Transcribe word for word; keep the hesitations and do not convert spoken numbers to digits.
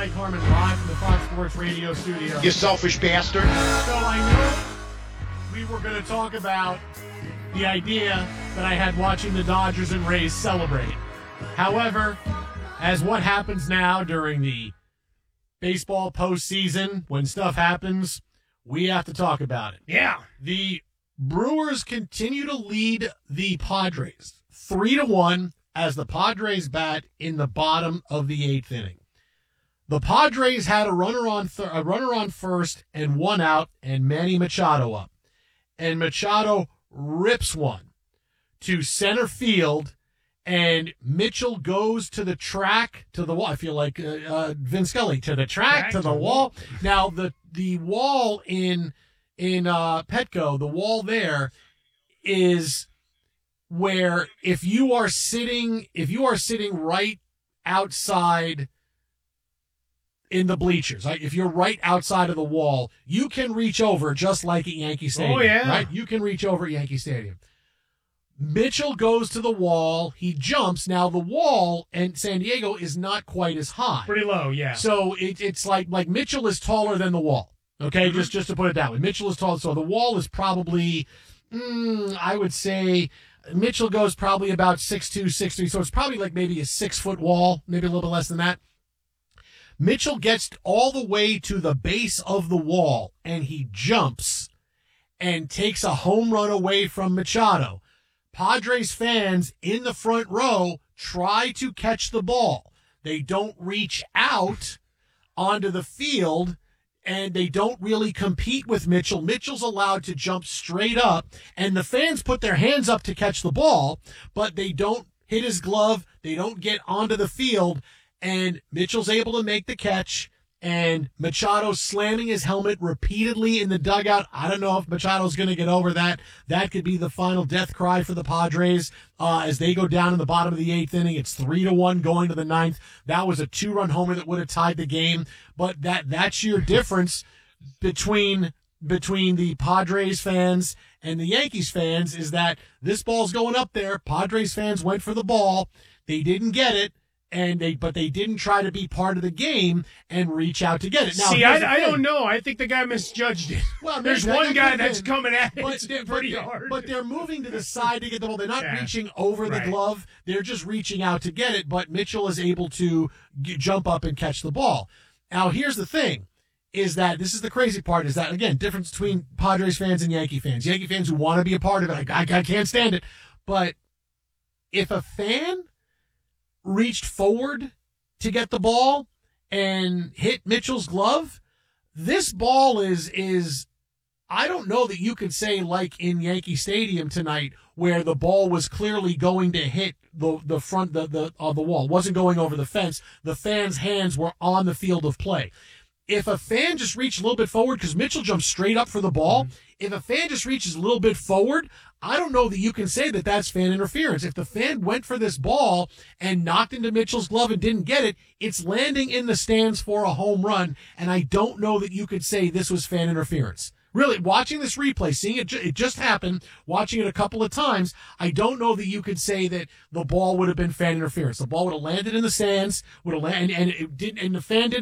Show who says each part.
Speaker 1: Mike Harmon live from the Fox Sports Radio studio.
Speaker 2: You selfish bastard.
Speaker 1: So I know we were going to talk about the idea that I had watching the Dodgers and Rays celebrate. However, as what happens now during the baseball postseason, when stuff happens, we have to talk about it.
Speaker 3: Yeah.
Speaker 1: The Brewers continue to lead the Padres three to one as the Padres bat in the bottom of the eighth inning. The Padres had a runner on th- a runner on first and one out, and Manny Machado up. And Machado rips one to center field, and Mitchell goes to the track, to the wall. I feel like uh, uh, Vin Scully, to the track,
Speaker 3: Track
Speaker 1: to the
Speaker 3: to
Speaker 1: wall. Now, the the wall in in uh, Petco, the wall there is where if you are sitting, if you are sitting right outside in the bleachers, like if you're right outside of the wall, you can reach over just like at Yankee Stadium.
Speaker 3: Oh, yeah.
Speaker 1: Right? You can reach over at Yankee Stadium. Mitchell goes to the wall. He jumps. Now, the wall in San Diego is not quite as high.
Speaker 3: Pretty low, yeah.
Speaker 1: So it, it's like like Mitchell is taller than the wall. Okay,
Speaker 3: Mm-hmm.
Speaker 1: just just to put it that way. Mitchell is tall. So the wall is probably, mm, I would say, Mitchell goes probably about six two, six three. So it's probably like maybe a six-foot wall, maybe a little bit less than that. Mitchell gets all the way to the base of the wall, and he jumps and takes a home run away from Machado. Padres fans in the front row try to catch the ball. They don't reach out onto the field, and they don't really compete with Mitchell. Mitchell's allowed to jump straight up, and the fans put their hands up to catch the ball, but they don't hit his glove. They don't get onto the field, and Mitchell's able to make the catch, and Machado slamming his helmet repeatedly in the dugout. I don't know if Machado's going to get over that. That could be the final death cry for the Padres uh, as they go down in the bottom of the eighth inning. It's three to one going to the ninth. That was a two-run homer that would have tied the game, but that that's your difference between between the Padres fans and the Yankees fans is that this ball's going up there. Padres fans went for the ball. They didn't get it. And they, but they didn't try to be part of the game and reach out to get it. Now,
Speaker 3: See,
Speaker 1: here's the
Speaker 3: I, I
Speaker 1: thing.
Speaker 3: don't know. I think the guy misjudged it.
Speaker 1: Well,
Speaker 3: There's
Speaker 1: that-
Speaker 3: one
Speaker 1: that
Speaker 3: guy
Speaker 1: could've
Speaker 3: that's
Speaker 1: been.
Speaker 3: coming at it
Speaker 1: But,
Speaker 3: it's
Speaker 1: they're-
Speaker 3: pretty
Speaker 1: but,
Speaker 3: hard.
Speaker 1: but they're moving to the side to get the ball. They're not
Speaker 3: Yeah.
Speaker 1: reaching over the
Speaker 3: Right.
Speaker 1: glove. They're just reaching out to get it. But Mitchell is able to g- jump up and catch the ball. Now, here's the thing. Is that this is the crazy part? Is that again difference between Padres fans and Yankee fans? Yankee fans who want to be a part of it, I, I, I can't stand it. But if a fan reached forward to get the ball and hit Mitchell's glove, this ball is is I don't know that you could say like in Yankee Stadium tonight where the ball was clearly going to hit the the front the the of the wall, wasn't going over the fence. The fans' hands were on the field of play. If a fan just reached a little bit forward, because Mitchell jumped straight up for the ball, mm-hmm. if a fan just reaches a little bit forward, I don't know that you can say that that's fan interference. If the fan went for this ball and knocked into Mitchell's glove and didn't get it, it's landing in the stands for a home run, and I don't know that you could say this was fan interference. Really, watching this replay, seeing it, it just happened, watching it a couple of times, I don't know that you could say that the ball would have been fan interference. The ball would have landed in the stands, would have landed, and, and it didn't, and the fan didn't